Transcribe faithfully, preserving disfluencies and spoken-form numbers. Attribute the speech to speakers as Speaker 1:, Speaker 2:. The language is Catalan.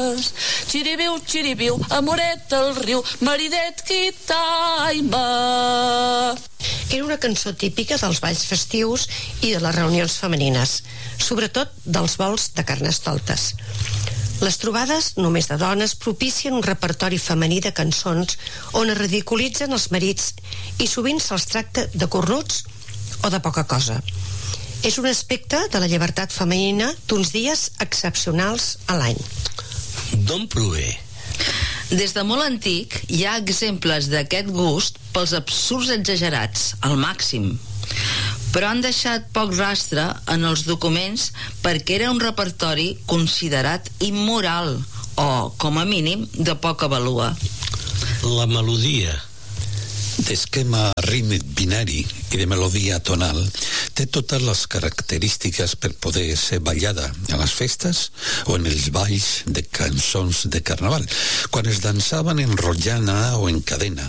Speaker 1: cames. Xiribiu, xiribiu, amoret del riu, maridet quitaima.
Speaker 2: Era una cançó típica dels balls festius i de les reunions femenines, sobretot dels vols de carnestoltes. Les trobades, només de dones, propicien un repertori femení de cançons on es ridiculitzen els marits i sovint se'ls tracta de cornuts o de poca cosa. És un aspecte de la llibertat femenina d'uns dies excepcionals a l'any.
Speaker 3: D'on prové?
Speaker 4: Des de molt antic hi ha exemples d'aquest gust pels absurds exagerats, al màxim. Però han deixat poc rastre en els documents perquè era un repertori considerat immoral o, com a mínim, de poca valua.
Speaker 3: La melodia,
Speaker 5: d'esquema rítmic binari i de melodia tonal, té totes les característiques per poder ser ballada a les festes o en els balls de cançons de carnaval, quan es dansaven en rotllana o en cadena.